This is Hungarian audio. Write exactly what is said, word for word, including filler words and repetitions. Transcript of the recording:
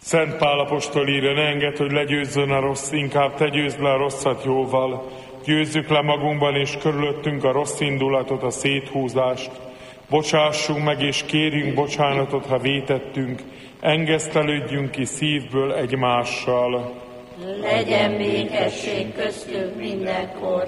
Szent Pál apostol írja, ne engedd, hogy legyőzzön a rossz, inkább te győzd le a rosszat jóval. Győzzük le magunkban és körülöttünk a rossz indulatot, a széthúzást. Bocsássunk meg és kérjünk bocsánatot, ha vétettünk. Engesztelődjünk ki szívből egymással. Legyen békesség köztünk mindenkor,